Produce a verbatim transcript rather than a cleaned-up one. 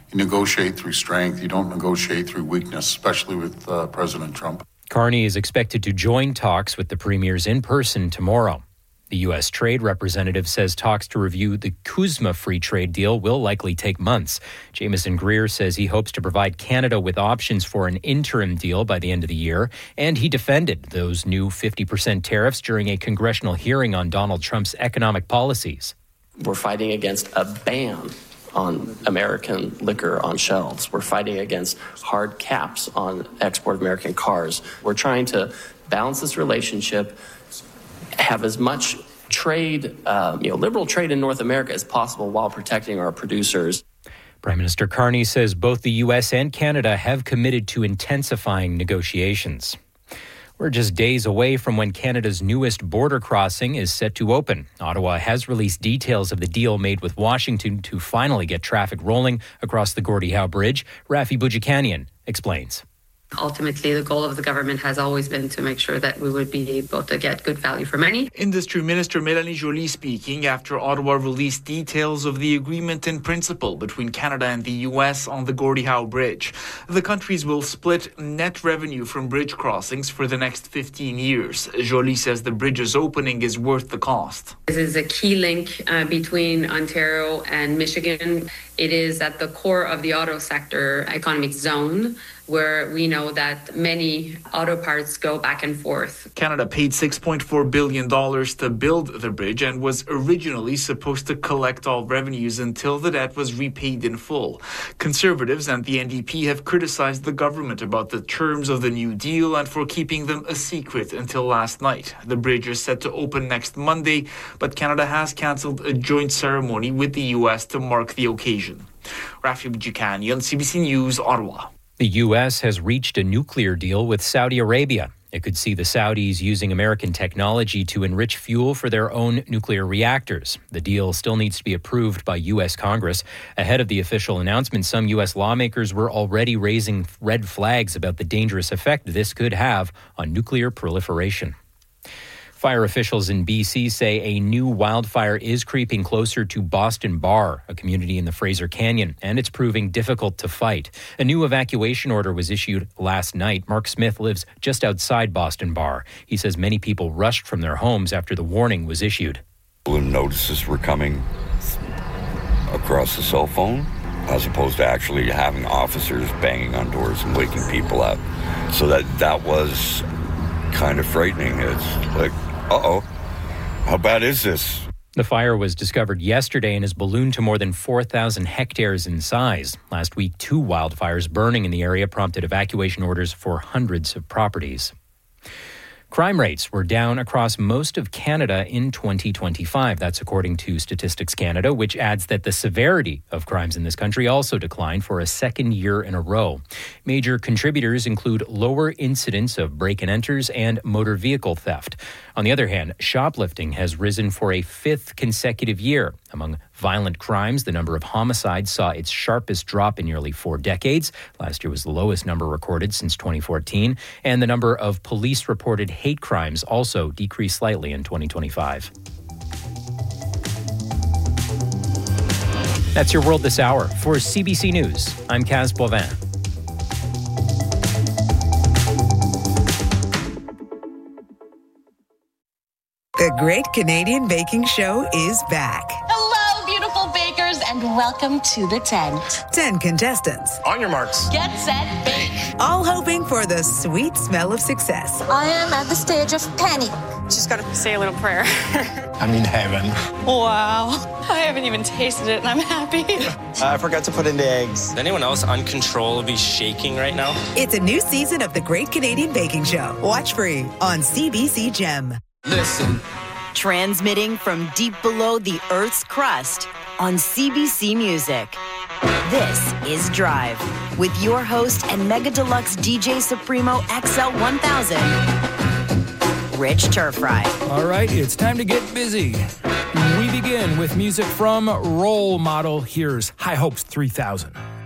You negotiate through strength. You don't negotiate through weakness, especially with uh, President Trump. Carney is expected to join talks with the premiers in person tomorrow. The U S Trade Representative says talks to review the CUSMA free trade deal will likely take months. Jameson Greer says he hopes to provide Canada with options for an interim deal by the end of the year, and he defended those new fifty percent tariffs during a congressional hearing on Donald Trump's economic policies. We're fighting against a ban on American liquor on shelves. We're fighting against hard caps on export of American cars. We're trying to balance this relationship, have as much trade, uh, you know, liberal trade in North America as possible while protecting our producers. Prime Minister Carney says both the U S and Canada have committed to intensifying negotiations. We're just days away from when Canada's newest border crossing is set to open. Ottawa has released details of the deal made with Washington to finally get traffic rolling across the Gordie Howe Bridge. Rafi Boudjikanian explains. Ultimately, the goal of the government has always been to make sure that we would be able to get good value for money. Industry Minister Mélanie Joly speaking after Ottawa released details of the agreement in principle between Canada and the U S on the Gordie Howe Bridge. The countries will split net revenue from bridge crossings for the next fifteen years. Joly says the bridge's opening is worth the cost. This is a key link uh, between Ontario and Michigan. It is at the core of the auto sector economic zone, where we know that many auto parts go back and forth. Canada paid six point four billion dollars to build the bridge and was originally supposed to collect all revenues until the debt was repaid in full. Conservatives and the N D P have criticized the government about the terms of the new deal and for keeping them a secret until last night. The bridge is set to open next Monday, but Canada has cancelled a joint ceremony with the U S to mark the occasion. Rafi Boudjikanian, C B C News, Ottawa. The U S has reached a nuclear deal with Saudi Arabia. It could see the Saudis using American technology to enrich fuel for their own nuclear reactors. The deal still needs to be approved by U S Congress. Ahead of the official announcement, some U S lawmakers were already raising red flags about the dangerous effect this could have on nuclear proliferation. Fire officials in B C say a new wildfire is creeping closer to Boston Bar, a community in the Fraser Canyon, and it's proving difficult to fight. A new evacuation order was issued last night. Mark Smith lives just outside Boston Bar. He says many people rushed from their homes after the warning was issued. Notices were coming across the cell phone, as opposed to actually having officers banging on doors and waking people up. So that, that was kind of frightening. It's like, uh-oh, how bad is this? The fire was discovered yesterday and has ballooned to more than four thousand hectares in size. Last week, two wildfires burning in the area prompted evacuation orders for hundreds of properties. Crime rates were down across most of Canada in twenty twenty-five. That's according to Statistics Canada, which adds that the severity of crimes in this country also declined for a second year in a row. Major contributors include lower incidents of break-and-enters and motor vehicle theft. On the other hand, shoplifting has risen for a fifth consecutive year. Among violent crimes, the number of homicides saw its sharpest drop in nearly four decades. Last year was the lowest number recorded since twenty fourteen. And the number of police-reported hate crimes also decreased slightly in twenty twenty-five. That's your World This Hour. For C B C News, I'm Kaz Boivin. The Great Canadian Baking Show is back. Hello, beautiful bakers, and welcome to the tent. Ten contestants. On your marks. Get set, bake. All hoping for the sweet smell of success. I am at the stage of panic. Just gotta say a little prayer. I'm in heaven. Wow. I haven't even tasted it, and I'm happy. I forgot to put in the eggs. Is anyone else uncontrollably shaking right now? It's a new season of The Great Canadian Baking Show. Watch free on C B C Gem. Listen. Transmitting from deep below the Earth's crust on C B C Music. This is Drive with your host and Mega Deluxe D J Supremo X L one thousand, Rich Turfry. All right, it's time to get busy. We begin with music from Role Model. Here's High Hopes three thousand.